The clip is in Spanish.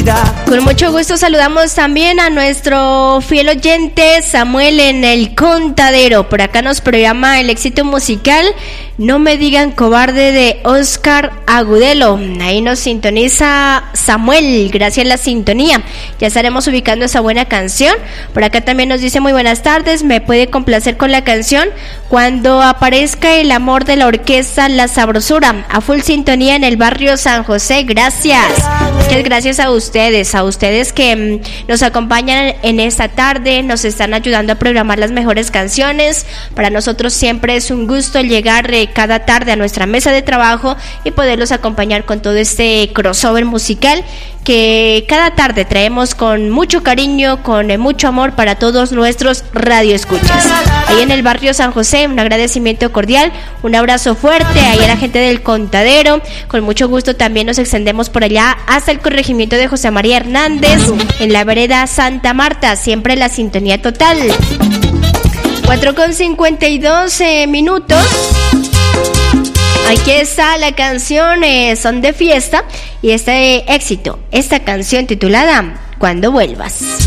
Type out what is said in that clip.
vida. Con mucho gusto saludamos también a nuestro fiel oyente Samuel en el Contadero. Por acá nos programa el éxito musical No me digan cobarde de Oscar Agudelo. Ahí nos sintoniza Samuel, gracias a la sintonía. Ya estaremos ubicando esa buena canción. Por acá también nos dice muy buenas tardes, me puede complacer con la canción Cuando aparezca el amor de la orquesta La Sabrosura, a full sintonía en el barrio San José. Gracias. Muchas gracias a ustedes que nos acompañan en esta tarde, nos están ayudando a programar las mejores canciones. Para nosotros siempre es un gusto llegar cada tarde a nuestra mesa de trabajo y poderlos acompañar con todo este crossover musical que cada tarde traemos con mucho cariño, con mucho amor para todos nuestros radioescuchas. Ahí en el barrio San José, un agradecimiento cordial, un abrazo fuerte ahí a la gente del Contadero. Con mucho gusto también nos extendemos por allá hasta el corregimiento de José María Hernández, en la vereda Santa Marta, siempre la sintonía total. 4:52 minutos. Aquí está la canción Son de Fiesta y este éxito, esta canción titulada Cuando Vuelvas.